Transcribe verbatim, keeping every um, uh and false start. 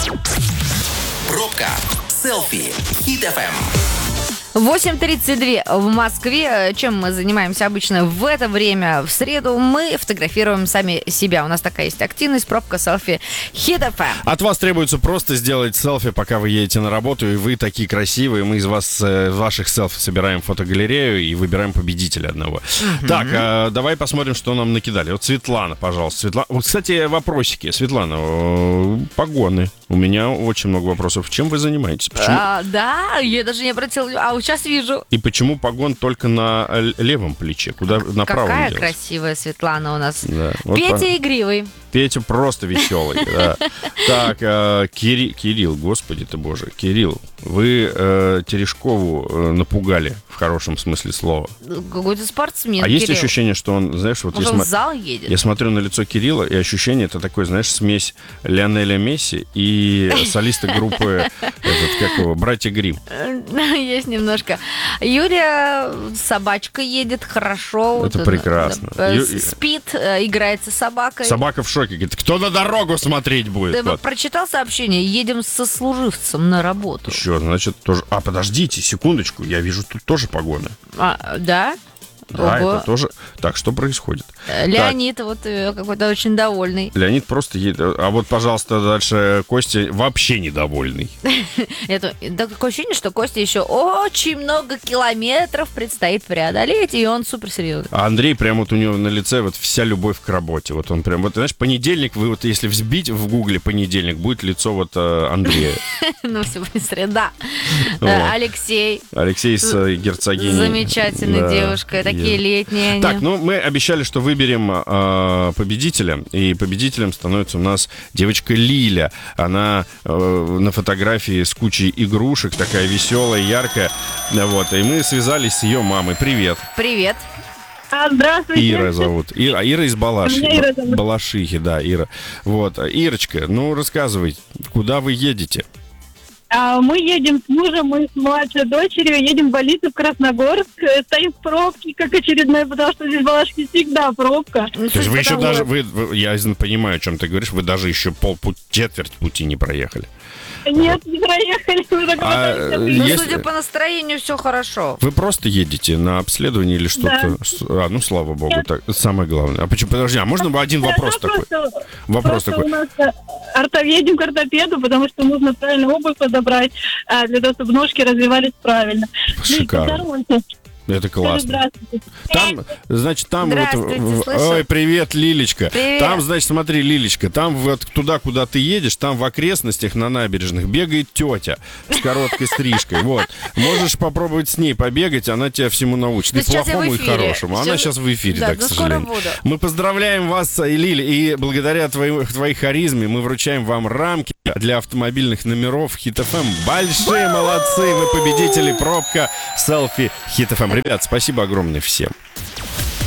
Пробка. Селфи. Хит эф эм. восемь тридцать два в Москве. Чем мы занимаемся обычно в это время? В среду мы фотографируем сами себя. У нас такая есть активность, пробка селфи Хит эф эм. От вас требуется просто сделать селфи, пока вы едете на работу, и вы такие красивые. Мы из вас, из ваших селфи собираем фотогалерею и выбираем победителя одного. Mm-hmm. Так, а, давай посмотрим, что нам накидали. Вот Светлана, пожалуйста. Светлана. Вот, кстати, вопросики. Светлана, погоны. У меня очень много вопросов. Чем вы занимаетесь? Почему? А, да, я даже не обратила. А вот сейчас вижу. И почему погон только на левом плече? Куда на правом Какая делать? красивая Светлана у нас. Да. Вот Петя по... игривый. Петя просто веселый. Да. Так, э, Кири... Кирилл, господи ты боже, Кирилл, вы э, Терешкову э, напугали в хорошем смысле слова. Какой-то спортсмен. А Кирилл. есть ощущение, что он, знаешь, вот Может, я, он см... в зал едет? я смотрю на лицо Кирилла, и ощущение это такое, знаешь, смесь Лионеля Месси и солиста группы этот, как его, братья Гримм. Есть немножко. Юлия собачка едет хорошо. Это вот, прекрасно. да, Ю... Спит, играется с собакой. Собака в шоке. Говорит, кто на дорогу смотреть будет? Ты вот. прочитал сообщение? Едем со служивцем на работу. Еще, значит, тоже... А, подождите, секундочку, я вижу тут тоже погоны. А, да? Да, Ого. это тоже... Так, что происходит? Леонид так. вот какой-то очень довольный. Леонид просто едет... А вот, пожалуйста, дальше Костя вообще недовольный. Это такое ощущение, что Костя еще очень много километров предстоит преодолеть, и он супер серьезный. А Андрей прям вот у него на лице вот вся любовь к работе. Вот он прям... Вот, знаешь, понедельник, вы вот если взбить в гугле понедельник, будет лицо вот Андрея. Ну, сегодня среда. Алексей. Алексей с герцогиней. Замечательной девушкой. Такие летние они. Так, ну мы обещали, что выберем э, победителя, и победителем становится у нас девочка Лиля. Она э, на фотографии с кучей игрушек, такая веселая, яркая. Вот, и мы связались с ее мамой. Привет. Привет. А, здравствуйте. Ира зовут. Ира, Ира из Балашихи. Ира зовут. Балашихи, да, Ира. Вот, Ирочка, ну рассказывай, куда вы едете? А, мы едем с мужем и с младшей дочерью, едем в больницу в Красногорск. Стоим в пробке, как очередной, потому что здесь в Балашихе всегда пробка. То есть вы еще даже, вы, вы, я понимаю, о чем ты говоришь, вы даже еще полпути, четверть пути не проехали. Нет, не проехали. Мы А, Ну, если... судя по настроению, все хорошо. Вы просто едете на обследование или что-то? Да. А, ну, слава богу, так, самое главное. А почему, подожди, а можно один вопрос да, такой? Просто, Вопрос просто такой. у нас орто... едем к ортопеду, потому что нужно правильно обувь подобрать, а, для того, чтобы ножки развивались правильно. Шикарно. Ну, Это классно. Там, значит, там вот... Здравствуйте, слышу. Ой, привет, Лилечка. Привет. Там, значит, смотри, Лилечка, там вот туда, куда ты едешь, там в окрестностях на набережных бегает тетя с короткой стрижкой. Вот. Можешь попробовать с ней побегать, она тебя всему научит. Да И сейчас я в плохому, и эфире. хорошему. Она Сейчас- сейчас в эфире, Да, да, к ну, скоро сожалению. буду. Мы поздравляем вас, Лиль, и благодаря твоей, твоей харизме мы вручаем вам рамки для автомобильных номеров Хит эф эм. Большие молодцы, вы победители, пробка, селфи Хит эф эм. Ребят, спасибо огромное всем.